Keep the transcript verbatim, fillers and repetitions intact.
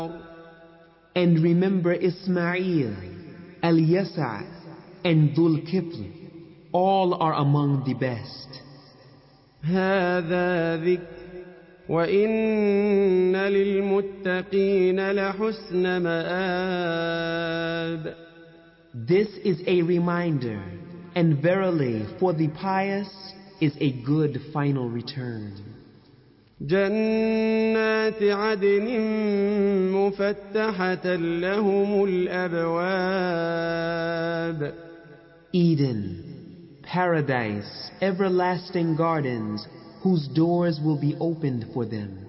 And remember Ismail, Al-Yasa, and Dhul-Kifl. All are among the best. هذا ذكر وإن للمتقين لحسن مآب. This is a reminder, and verily for the pious is a good final return. جنات عدن مفتحة لهم الأبواب. Eden, paradise, everlasting gardens, whose doors will be opened for them.